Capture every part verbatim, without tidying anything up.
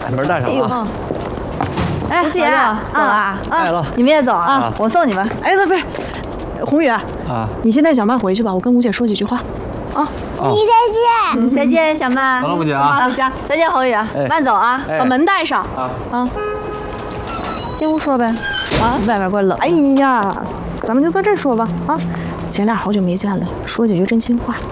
门带上啊。 哎，姐，走啊！ 来了， 你们也走啊？我送你们。 哎，不是，宏宇啊，你现在小曼回去吧，我跟吴姐说几句话。啊， 你再见， 再见，小曼。 好了，吴姐啊， 回家。 再见，宏宇，慢走啊， 把门带上。 啊啊，进屋说呗。啊，外面怪冷。 哎呀，咱们就在这儿说吧。啊，姐俩好久没见了，说几句真心话。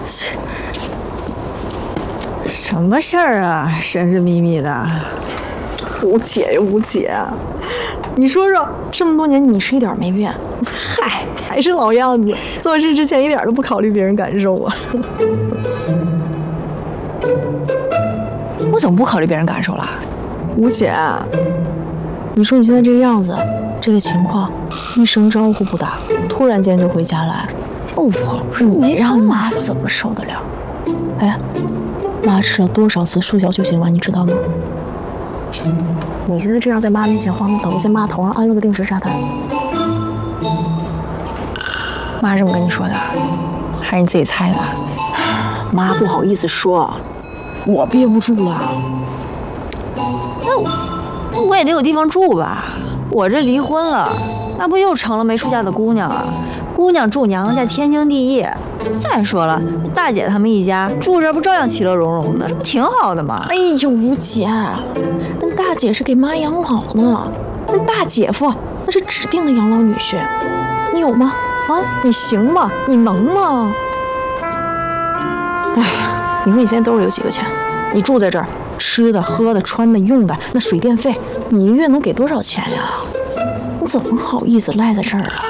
什么事儿啊？神神秘秘的。 吴姐呀，吴姐，你说说，这么多年你是一点没变，嗨，还是老样子，做事之前一点都不考虑别人感受啊。 我怎么不考虑别人感受了？ 吴姐，你说你现在这个样子，这个情况，一声招呼不打，突然间就回家来， 我你让妈怎么受得了？哎，妈吃了多少次速效救心丸，你知道吗？你现在这样在妈面前晃，等于在妈头上安了个定时炸弹。 妈这么跟你说的，还是你自己猜的？ 妈不好意思说，我憋不住了。 那我，那我也得有地方住吧？我这离婚了，那不又成了没出嫁的姑娘啊？姑娘住娘家天经地义。再说了，大姐他们一家住这不照样其乐融融的，这不挺好的吗？ 哎呦，吴姐，那大姐是给妈养老呢，那大姐夫那是指定的养老女婿，你有吗？啊，你行吗？你能吗？哎呀，你说你现在兜里有几个钱？你住在这儿，吃的、喝的、穿的、用的，那水电费，你一个月能给多少钱呀？你怎么好意思赖在这儿啊？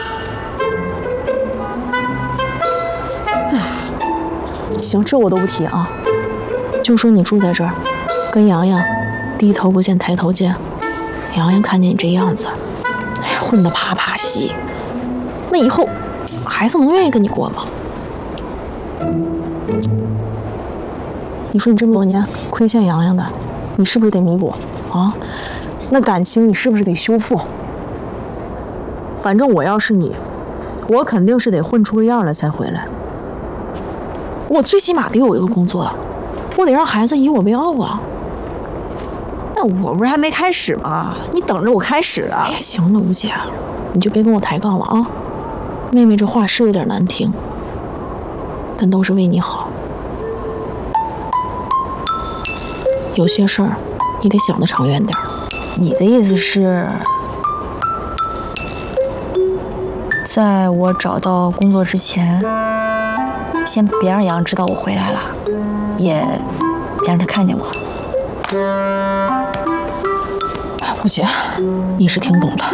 行，这我都不提啊，就说你住在这儿，跟洋洋低头不见抬头见，洋洋看见你这样子，哎，混得啪啪稀，那以后孩子能愿意跟你过吗？你说你这么多年亏欠洋洋的，你是不是得弥补啊？那感情你是不是得修复？反正我要是你，我肯定是得混出个样来才回来。我最起码得有一个工作，我得让孩子以我为傲啊。 那我不是还没开始吗？你等着我开始啊！ 哎呀，行了，吴姐，你就别跟我抬杠了啊。妹妹这话是有点难听，但都是为你好。有些事儿你得想得长远点。 你的意思是，在我找到工作之前，先别让洋知道我回来了，也别让他看见我。 哎，吴姐，你是听懂了。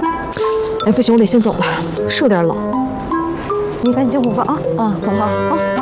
哎，不行，我得先走了，是有点冷。你赶紧进屋吧啊！啊，走吧啊。